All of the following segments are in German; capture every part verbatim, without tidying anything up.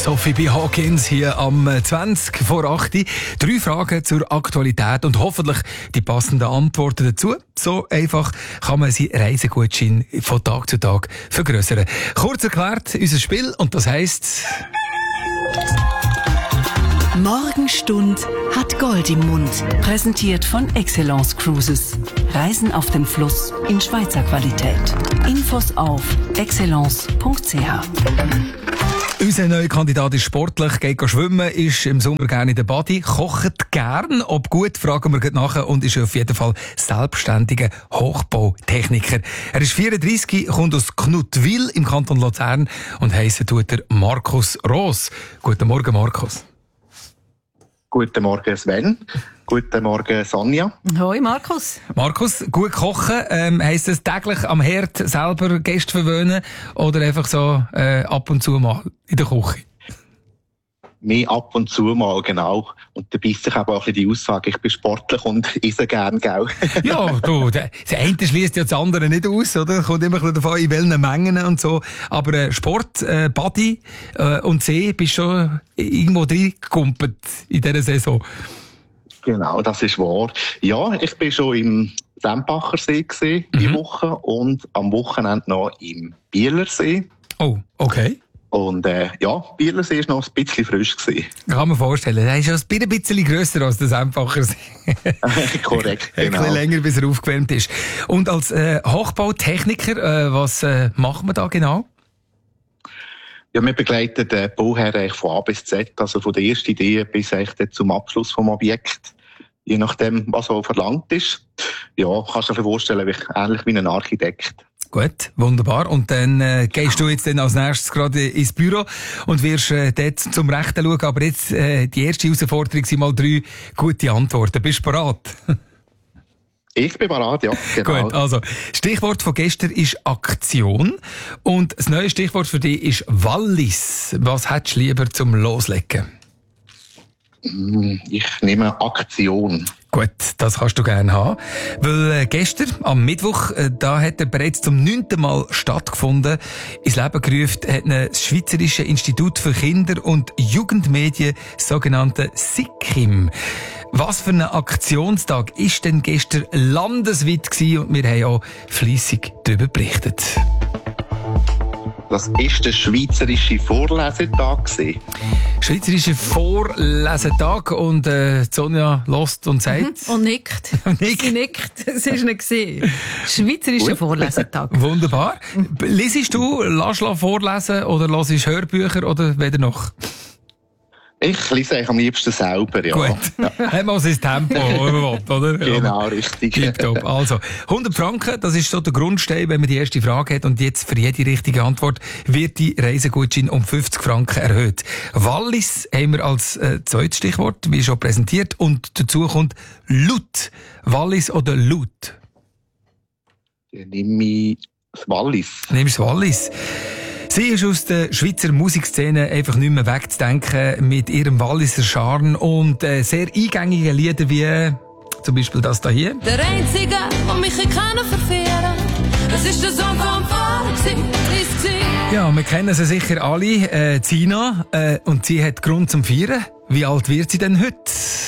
Sophie B. Hawkins hier am zwanzig vor acht. Drei Fragen zur Aktualität und hoffentlich die passenden Antworten dazu. So einfach kann man seinen Reisegutschein von Tag zu Tag vergrößern. Kurz erklärt, unser Spiel, und das heisst... Morgenstund hat Gold im Mund. Präsentiert von Excellence Cruises. Reisen auf dem Fluss in Schweizer Qualität. Infos auf excellence punkt c h. Unser neuer Kandidat ist sportlich, geht schwimmen, ist im Sommer gerne in der Body, kocht gern. Ob gut, fragen wir gleich nachher, und ist auf jeden Fall selbstständiger Hochbautechniker. Er ist vierunddreissig, kommt aus Knutwil im Kanton Luzern und heissen tut er Markus Roos. Guten Morgen, Markus. Guten Morgen, Sven. Guten Morgen, Sonja. Hoi, Markus. Markus, gut kochen, ähm, heisst das täglich am Herd selber Gäste verwöhnen oder einfach so äh, ab und zu mal in der Küche? Mehr ab und zu mal, genau. Und da beißt sich aber auch die Aussage, ich bin sportlich und esse gern, gell? Ja, du, der, der eine schließt ja das andere nicht aus, oder? Kommt immer davon, in welchen Mengen und so. Aber äh, Sport, äh, Body äh, und See, bist schon irgendwo reingekumpelt in dieser Saison. Genau, das ist wahr. Ja, ich bin schon im Sempacher See gewesen, mhm. die Woche, und am Wochenende noch im Bielersee. Oh, okay. Und äh, ja, Bielersee war noch ein bisschen frisch gewesen. Kann man vorstellen. Der ist ja ein bisschen grösser als der Sempacher See. Korrekt, genau. Ein bisschen länger, bis er aufgewärmt ist. Und als äh, Hochbautechniker, äh, was äh, macht man da genau? Ja, wir begleiten den Bauherr von A bis Z, also von der ersten Idee bis eigentlich zum Abschluss vom Objekt. Je nachdem, was so verlangt ist. Ja, kannst du dir vorstellen, wie, ähnlich wie ein Architekt. Gut, wunderbar. Und dann äh, gehst du jetzt dann als nächstes gerade ins Büro und wirst äh, dort zum Rechten schauen. Aber jetzt, äh, die erste Herausforderung sind mal drei gute Antworten. Bist du bereit? Ich bin bereit, ja. Genau. Gut, also, Stichwort von gestern ist Aktion. Und das neue Stichwort für dich ist Wallis. Was hättest du lieber zum Loslegen? Ich nehme Aktion. Gut, das kannst du gerne haben. Weil äh, gestern, am Mittwoch, äh, da hat er bereits zum neunten Mal stattgefunden. Ins Leben gerufen hat das Schweizerische Institut für Kinder- und Jugendmedien, das sogenannte SIKIM. Was für ein Aktionstag ist denn gestern landesweit gewesen, und wir haben auch fleissig darüber berichtet. Das war der Schweizerische Vorlesetag. Schweizerische Vorlesetag, und äh, Sonja hört und sagt... Mhm. Und nickt. Nickt. Sie nickt. Es ist nicht gesehen. Schweizerische Vorlesetag. Wunderbar. Lesest du, lass du vorlesen oder hörst du Hörbücher oder weder noch? Ich lese eigentlich am liebsten selber, ja. Gut. Ja. Hat man sein Tempo, oder? Genau, richtig. Tipptopp. Also, hundert Franken, das ist so der Grundstein, wenn man die erste Frage hat. Und jetzt für jede richtige Antwort wird die Reisegutschein um fünfzig Franken erhöht. Wallis haben wir als äh, zweites Stichwort, wie schon präsentiert. Und dazu kommt Laut. Wallis oder Laut? Dann nehme ich das Wallis. Nimmst du Wallis? Sie ist aus der Schweizer Musikszene einfach nicht mehr wegzudenken mit ihrem Walliser Charme und äh, sehr eingängigen Liedern wie äh, zum Beispiel das da hier. Der Einzige, der mich kann verführen, das ist der Song vom Fahren. Ja, wir kennen sie sicher alle, äh, Zina, äh, und sie hat Grund zum Feiern. Wie alt wird sie denn heute?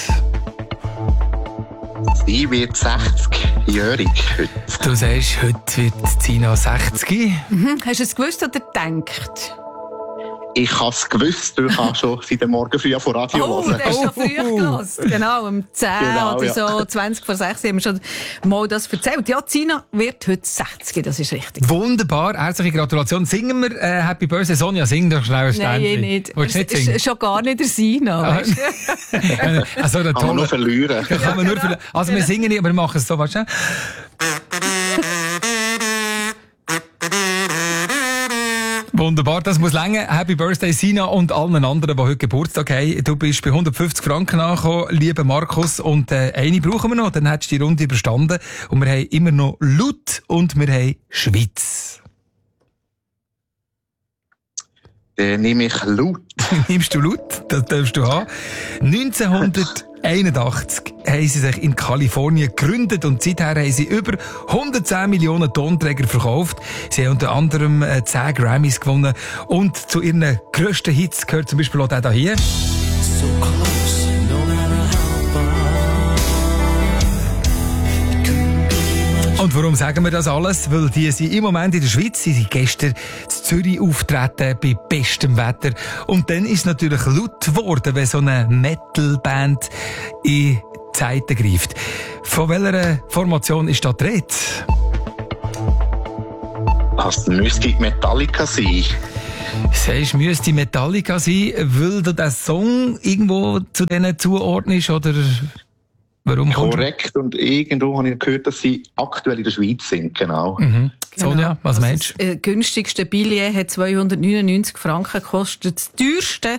Sie wird sechzigjährig heute. Du sagst, heute wird Zina sechzig. Mhm. Hast du es gewusst oder gedacht? Ich habe es gewusst, weil ich habe schon seit dem Morgen früh vor Radio Oh, hören. das ist schon früh gelassen. Genau, um zehn Genau, oder ja. so, zwanzig vor sechs haben wir schon mal das erzählt. Ja, Zina wird heute sechzig, das ist richtig. Wunderbar, herzliche Gratulation. Singen wir äh, Happy Birthday, Sonja, sing doch schnell ein Nein, Ständchen. ich nicht. Willst du nicht Es singen? ist schon gar nicht der Sina, weißt du? Also, eine Kann man tolle... nur verlieren. Da kann man nur verlieren. Also, wir singen nicht, aber wir machen es so, weißt du? Wunderbar, das muss länger. Happy Birthday, Sina, und allen anderen, die heute Geburtstag haben. Du bist bei hundertfünfzig Franken angekommen, lieber Markus. Und äh, eine brauchen wir noch, dann hättest du die Runde überstanden. Und wir haben immer noch Laut und wir haben Schweiz. Dann nehme ich Laut. Nimmst du Laut? Das darfst du haben. neunzehnhunderteinundachtzig neunzehnhunderteinundachtzig haben sie sich in Kalifornien gegründet und seither haben sie über hundertzehn Millionen Tonträger verkauft. Sie haben unter anderem äh, zehn Grammys gewonnen und zu ihren grössten Hits gehört zum Beispiel auch der hier. So close, no matter how far. Und warum sagen wir das alles? Weil die sind im Moment in der Schweiz, sie sind gestern in Zürich auftreten bei bestem Wetter. Und dann ist es natürlich laut geworden, wenn so eine Metalband in die Zeiten greift. Von welcher Formation ist da die Rede? Das müsste Metallica sein. Sagst du, müsste Metallica sein, weil du den Song irgendwo zu denen zuordnest, oder warum? Korrekt, und irgendwo habe ich gehört, dass sie aktuell in der Schweiz sind, genau. Mhm. Sonja, was also meinst du? Das äh, günstigste Billett hat zweihundertneunundneunzig Franken gekostet, das teuerste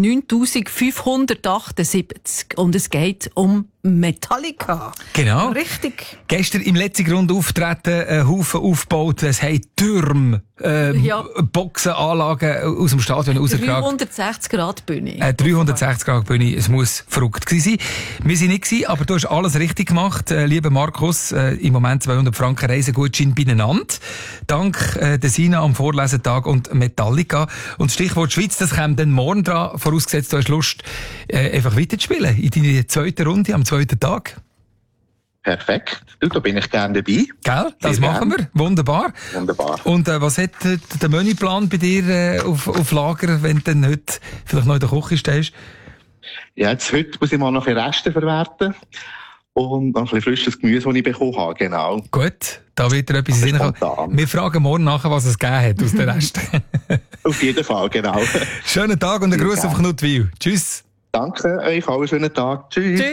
neuntausendfünfhundertachtundsiebzig. Und es geht um Metallica. Genau. Richtig. Gestern im letzten Grund auftreten, ein Haufen aufgebaut, es haben Türme, äh, Ja. Boxenanlagen aus dem Stadion rausgetragen. dreihundertsechzig Grad Bühne. Äh, dreihundertsechzig Grad Bühne, es muss verrückt gewesen sein. Wir sind nicht gewesen, aber du hast alles richtig gemacht. Äh, lieber Markus, äh, im Moment zweihundert Franken Reisegutschein beieinander. Dank äh, der Sina am Vorlesetag und Metallica. Und das Stichwort Schweiz, das kommt dann morgen dran, vorausgesetzt du hast Lust, äh, einfach weiterzuspielen in deine zweite Runde am zweiten Tag. Perfekt. Du, da bin ich gerne dabei. Gell? Das Sehr machen gern. wir. Wunderbar. Wunderbar. Und äh, was hat äh, der Menüplan bei dir äh, auf, auf Lager, wenn du dann heute vielleicht noch in der Küche stehst? Ja, jetzt heute muss ich mal noch ein bisschen Reste verwerten. Und noch ein bisschen frisches Gemüse, das ich bekommen habe, genau. Gut, da wird dir etwas in den Sinn kommen. Spontan. Wir fragen morgen nachher, was es gegeben hat aus dem Rest. Auf jeden Fall, genau. Schönen Tag und einen Sehr Gruß auf gerne. Knutwil. Tschüss. Danke euch, allen schönen Tag. Tschüss. Tschüss.